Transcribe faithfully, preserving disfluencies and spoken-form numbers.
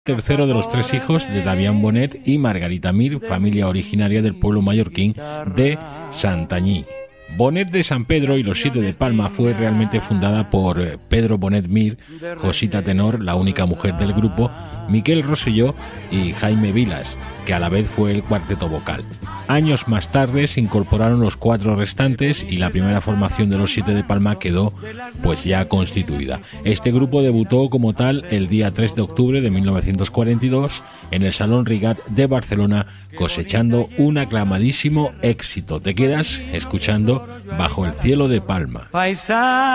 Tercero de los tres hijos de Damián Bonet y Margarita Mir, familia originaria del pueblo mallorquín de Santanyí. Bonet de San Pedro y los Siete de Palma fue realmente fundada por Pedro Bonet Mir, Josita Tenor, la única mujer del grupo, Miquel Rosselló y Jaime Vilas, que a la vez fue el cuarteto vocal. Años más tarde se incorporaron los cuatro restantes y la primera formación de los Siete de Palma quedó pues ya constituida. Este grupo debutó como tal el día tres de octubre de mil novecientos cuarenta y dos en el Salón Rigat de Barcelona, cosechando un aclamadísimo éxito. Te quedas escuchando Bajo el cielo de Palma.